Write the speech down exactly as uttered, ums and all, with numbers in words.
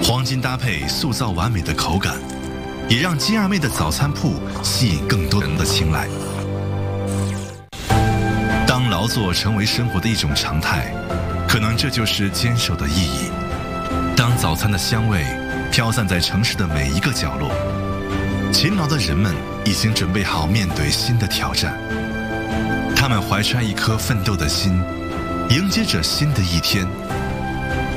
黄金搭配塑造完美的口感，也让金二妹的早餐铺吸引更多人的青睐。当劳作成为生活的一种常态，可能这就是坚守的意义。当早餐的香味飘散在城市的每一个角落，勤劳的人们已经准备好面对新的挑战。他们怀揣一颗奋斗的心，迎接着新的一天。